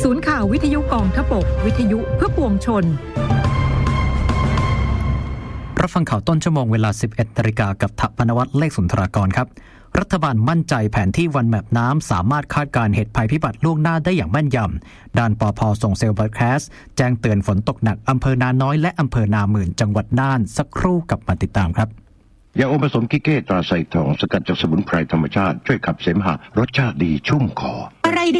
ศูนย์ข่าววิทยุกองทพบกวิทยุเพื่อปวงชนรับฟังข่าวต้นชั่วโมงเวลา 11 นาฬิกากับทัพพนวัตรเลขสุนทรากรครับรัฐบาลมั่นใจแผนที่วันแมปน้ำสามารถคาดการณ์เหตุภัยพิบัติล่วงหน้าได้อย่างแม่นยำด้านปภ.ส่งเซลล์บอดแคสต์แจ้งเตือนฝนตกหนักอำเภอนาน้อยและอำเภอนาหมื่นจังหวัดน่านสักครู่กับมาติดตามครับยาอมผสมกิเก้ตราไซทองสกัดจากสมุนไพรธรรมชาติช่วยขับเสมหะรสชาติดีชุ่มคออะไร